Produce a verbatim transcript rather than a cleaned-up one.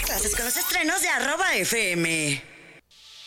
Clases con los estrenos de arroba F M.